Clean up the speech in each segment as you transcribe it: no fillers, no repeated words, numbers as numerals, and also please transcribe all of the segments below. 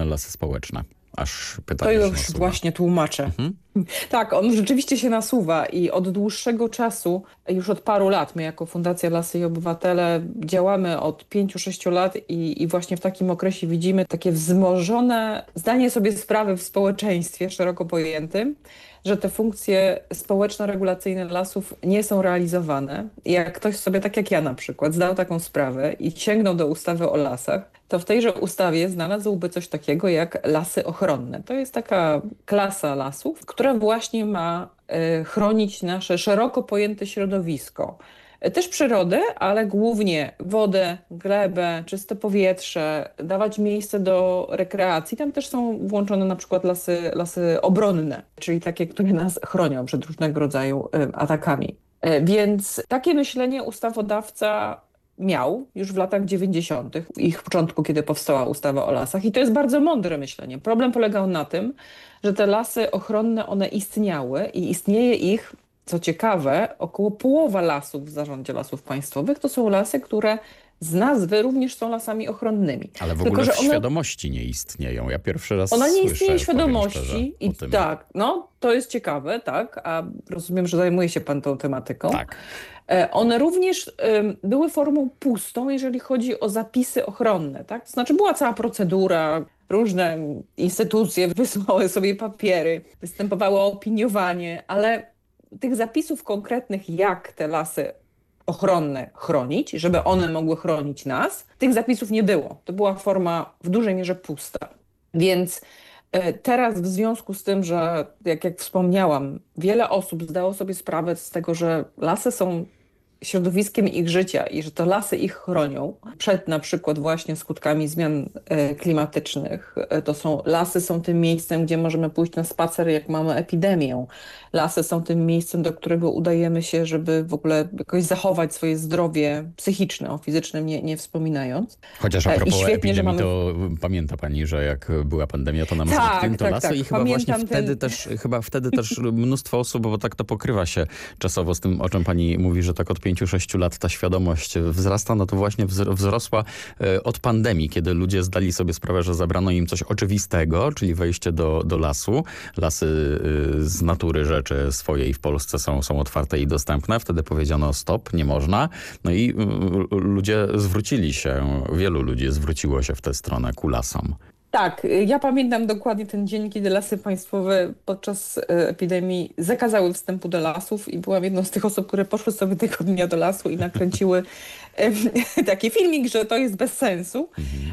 lasy społeczne? Aż To pytanie się już nasuwa. właśnie tłumaczę. Mhm. Tak, on rzeczywiście się nasuwa i od dłuższego czasu, już od paru lat, my jako Fundacja Lasy i Obywatele działamy od 5-6 lat i właśnie w takim okresie widzimy takie wzmożone zdanie sobie sprawy w społeczeństwie szeroko pojętym, że te funkcje społeczno-regulacyjne lasów nie są realizowane. I jak ktoś sobie, tak jak ja na przykład, zdał taką sprawę i sięgnął do ustawy o lasach, to w tejże ustawie znalazłby coś takiego jak lasy ochronne. To jest taka klasa lasów, która właśnie ma chronić nasze szeroko pojęte środowisko. Też przyrodę, ale głównie wodę, glebę, czyste powietrze, dawać miejsce do rekreacji. Tam też są włączone na przykład lasy obronne, czyli takie, które nas chronią przed różnego rodzaju atakami. Więc takie myślenie ustawodawca miał już w latach 90., w ich początku, kiedy powstała ustawa o lasach. I to jest bardzo mądre myślenie. Problem polegał na tym, że te lasy ochronne, one istniały i istnieje ich, co ciekawe, około połowa lasów w Zarządzie Lasów Państwowych to są lasy, które z nazwy również są lasami ochronnymi. Ale w Tylko, ogóle że w świadomości nie istnieją. Ja pierwszy raz ona nie słyszę, istnieje w powiem świadomości szczerze, i o tym. tak, no to jest ciekawe, tak, a rozumiem, że zajmuje się pan tą tematyką. Tak. One również były formą pustą, jeżeli chodzi o zapisy ochronne, tak? To znaczy była cała procedura, różne instytucje wysłały sobie papiery, występowało opiniowanie, ale tych zapisów konkretnych, jak te lasy ochronne chronić, żeby one mogły chronić nas, tych zapisów nie było. To była forma w dużej mierze pusta. Więc teraz w związku z tym, że jak wspomniałam, wiele osób zdało sobie sprawę z tego, że lasy są środowiskiem ich życia i że to lasy ich chronią przed na przykład właśnie skutkami zmian klimatycznych. Lasy są tym miejscem, gdzie możemy pójść na spacer, jak mamy epidemię. Lasy są tym miejscem, do którego udajemy się, żeby w ogóle jakoś zachować swoje zdrowie psychiczne, o fizycznym nie wspominając. Chociaż a I propos świetnie, epidemii, że mamy... to pamięta pani, że jak była pandemia, to nam zamknięto lasy i chyba właśnie wtedy też mnóstwo osób, bo tak to pokrywa się czasowo z tym, o czym pani mówi, że tak od 5-6 lat ta świadomość wzrasta, no to właśnie wzrosła od pandemii, kiedy ludzie zdali sobie sprawę, że zabrano im coś oczywistego, czyli wejście do lasu. Lasy z natury rzeczy swojej w Polsce są otwarte i dostępne. Wtedy powiedziano stop, nie można. No i wielu ludzi zwróciło się w tę stronę ku lasom. Tak, ja pamiętam dokładnie ten dzień, kiedy Lasy Państwowe podczas epidemii zakazały wstępu do lasów i byłam jedną z tych osób, które poszły sobie tego dnia do lasu i nakręciły taki filmik, że to jest bez sensu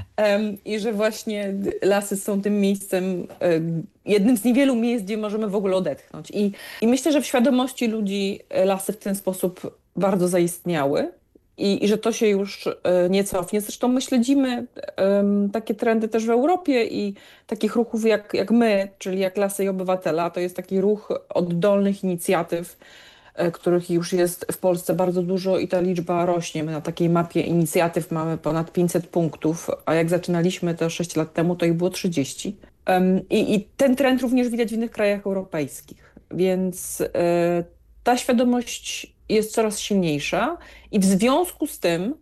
i że właśnie lasy są tym miejscem, jednym z niewielu miejsc, gdzie możemy w ogóle odetchnąć. I myślę, że w świadomości ludzi lasy w ten sposób bardzo zaistniały. I że to się już nie cofnie. Zresztą my śledzimy takie trendy też w Europie i takich ruchów jak my, czyli jak Lasy i Obywatele. To jest taki ruch oddolnych inicjatyw, których już jest w Polsce bardzo dużo i ta liczba rośnie. My na takiej mapie inicjatyw mamy ponad 500 punktów, a jak zaczynaliśmy to 6 lat temu, to ich było 30. I ten trend również widać w innych krajach europejskich. Więc ta świadomość jest coraz silniejsza i w związku z tym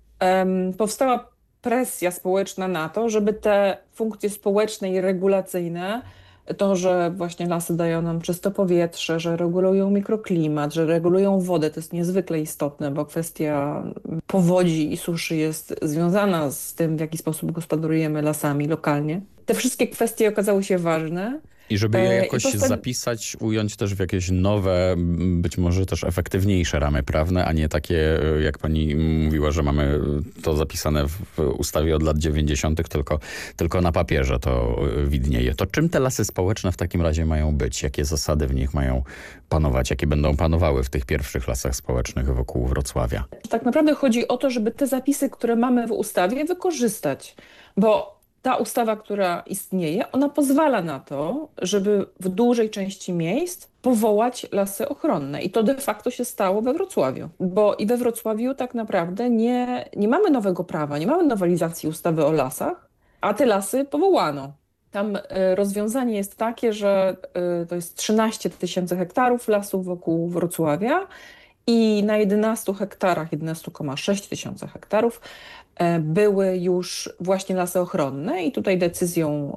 powstała presja społeczna na to, żeby te funkcje społeczne i regulacyjne, to, że właśnie lasy dają nam czyste powietrze, że regulują mikroklimat, że regulują wodę, to jest niezwykle istotne, bo kwestia powodzi i suszy jest związana z tym, w jaki sposób gospodarujemy lasami lokalnie. Te wszystkie kwestie okazały się ważne. I żeby je jakoś zapisać, ująć też w jakieś nowe, być może też efektywniejsze ramy prawne, a nie takie, jak pani mówiła, że mamy to zapisane w ustawie od lat 90., tylko na papierze to widnieje. To czym te lasy społeczne w takim razie mają być? Jakie zasady w nich mają panować? Jakie będą panowały w tych pierwszych lasach społecznych wokół Wrocławia? Tak naprawdę chodzi o to, żeby te zapisy, które mamy w ustawie, wykorzystać, bo ta ustawa, która istnieje, ona pozwala na to, żeby w dużej części miejsc powołać lasy ochronne. I to de facto się stało we Wrocławiu. Bo i we Wrocławiu tak naprawdę nie mamy nowego prawa, nie mamy nowelizacji ustawy o lasach, a te lasy powołano. Tam rozwiązanie jest takie, że to jest 13 000 hektarów lasów wokół Wrocławia i na 11 hektarach, 11,6 tysiąca hektarów były już właśnie lasy ochronne i tutaj decyzją